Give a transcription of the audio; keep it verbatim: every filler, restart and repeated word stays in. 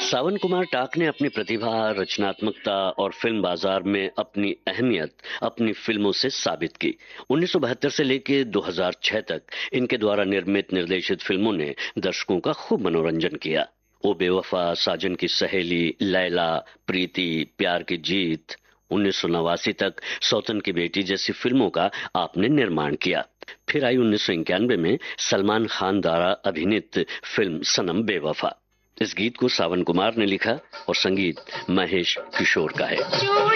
सावन कुमार टाक ने अपनी प्रतिभा, रचनात्मकता और फिल्म बाजार में अपनी अहमियत अपनी फिल्मों से साबित की। उन्नीस सौ बहत्तर से लेकर दो हज़ार छह तक इनके द्वारा निर्मित निर्देशित फिल्मों ने दर्शकों का खूब मनोरंजन किया। ओ बेवफा, साजन की सहेली, लैला, प्रीति, प्यार की जीत, उन्नीस सौ नवासी तक सौतन की बेटी जैसी फिल्मों का आपने निर्माण किया। फिर आई उन्नीस सौ इक्यानवे में सलमान खान द्वारा अभिनीत फिल्म सनम बेवफा। इस गीत को सावन कुमार ने लिखा और संगीत महेश किशोर का है।